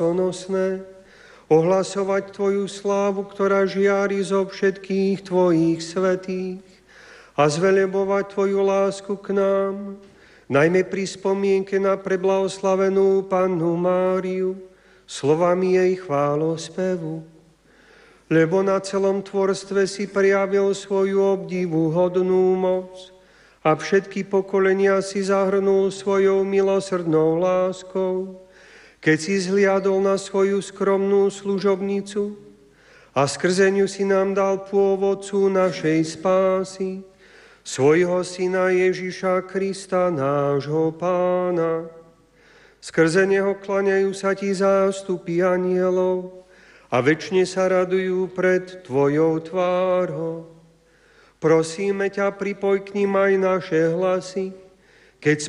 slávnosné, ohlasovať Tvoju slávu, ktorá žiari zo všetkých Tvojich svätých a zvelebovať Tvoju lásku k nám, najmä pri spomienke na preblahoslavenú Pannu Máriu, slovami jej chválospevu. Lebo na celom tvorstve si prejavil svoju obdivuhodnú moc a všetky pokolenia si zahrnul svojou milosrdnou láskou, keď si zhliadol na svoju skromnú služobnicu a skrze ňu si nám dal pôvodcu našej spásy, svojho syna Ježiša Krista, nášho Pána. Skrze neho klaňajú sa ti zástupy anielov a večne sa radujú pred tvojou tvárou. Prosíme ťa, pripoj k nim aj naše hlasy, keď